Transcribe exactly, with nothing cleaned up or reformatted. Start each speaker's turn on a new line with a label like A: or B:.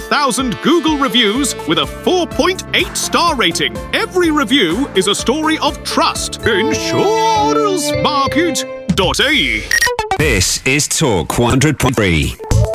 A: thousand Google reviews with a four point eight star rating. Every review is a story of trust. Insurance Market dot A E.
B: This is Talk one hundred point three.